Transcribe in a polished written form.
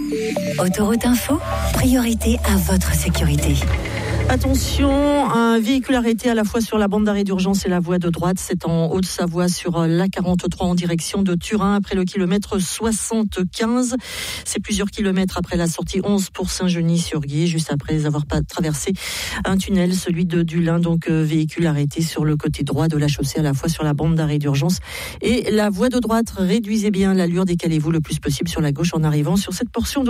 Autoroute Info, priorité à votre sécurité. Attention, un véhicule arrêté à la fois sur la bande d'arrêt d'urgence et la voie de droite. C'est en Haute-Savoie sur l'A43 en direction de Turin après le kilomètre 75. C'est plusieurs kilomètres après la sortie 11 pour Saint-Genis-sur-Guiers, juste après avoir traversé un tunnel, celui de Dulin. Donc véhicule arrêté sur le côté droit de la chaussée à la fois sur la bande d'arrêt d'urgence et la voie de droite. Réduisez bien l'allure, décalez-vous le plus possible sur la gauche en arrivant sur cette portion